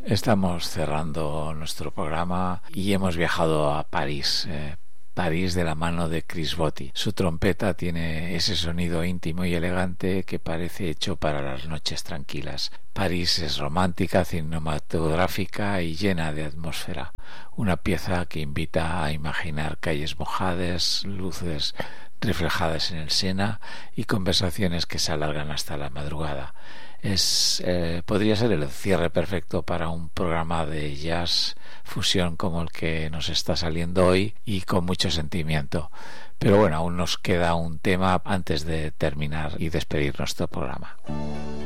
Estamos cerrando nuestro programa y hemos viajado a París. París de la mano de Chris Botti. Su trompeta tiene ese sonido íntimo y elegante que parece hecho para las noches tranquilas. París es romántica, cinematográfica y llena de atmósfera. Una pieza que invita a imaginar calles mojadas, luces reflejadas en el Sena y conversaciones que se alargan hasta la madrugada. Podría ser el cierre perfecto para un programa de jazz fusión como el que nos está saliendo hoy y con mucho sentimiento. Pero bueno, aún nos queda un tema antes de terminar y despedir nuestro programa.